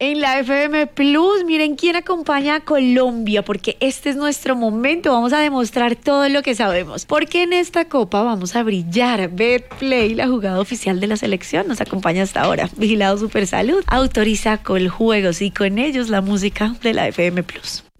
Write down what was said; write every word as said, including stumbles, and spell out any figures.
En la F M Plus, miren quién acompaña a Colombia, porque este es nuestro momento. Vamos a demostrar todo lo que sabemos, porque en esta copa vamos a brillar. Betplay, la jugada oficial de la selección, nos acompaña hasta ahora. Vigilado Supersalud autoriza Coljuegos y con ellos la música de la F M Plus.